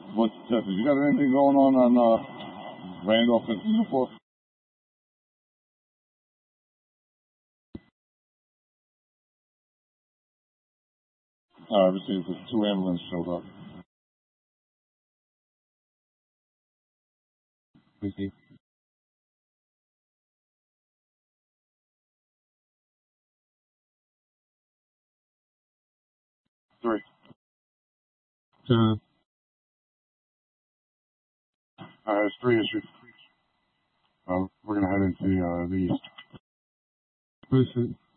What's Texas? You got anything going on Randolph and Singapore? I received 2 ambulances showed up. Received. 3. It's 3 issues. We're gonna head into the east.